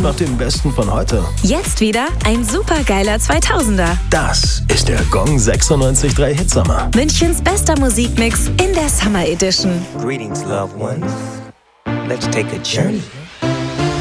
nach dem Besten von heute. Jetzt wieder ein supergeiler 2000er. Das ist der Gong 96.3 Hitsummer. Münchens bester Musikmix in der Summer Edition. Greetings, loved ones. Let's take a journey.